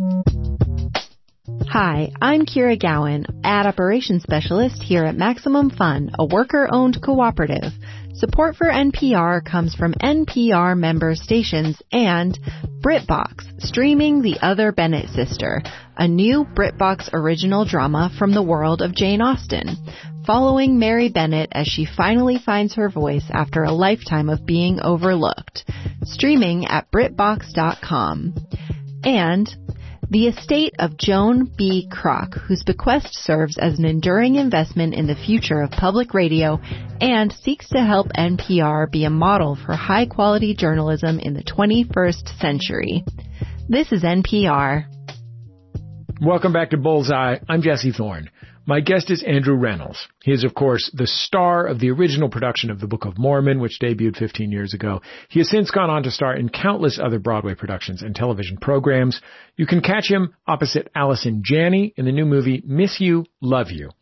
Hi, I'm Kira Gowan, Ad Operations Specialist here at Maximum Fun, a worker-owned cooperative. Support for NPR comes from NPR member stations and BritBox, streaming The Other Bennett Sister, a new BritBox original drama from the world of Jane Austen, following Mary Bennett as she finally finds her voice after a lifetime of being overlooked. Streaming at BritBox.com. And The Estate of Joan B. Kroc, whose bequest serves as an enduring investment in the future of public radio and seeks to help NPR be a model for high-quality journalism in the 21st century. This is NPR. Welcome back to Bullseye. I'm Jesse Thorne. My guest is Andrew Reynolds. He is, of course, the star of the original production of The Book of Mormon, which debuted 15 years ago. He has since gone on to star in countless other Broadway productions and television programs. You can catch him opposite Allison Janney in the new movie Miss You, Love You.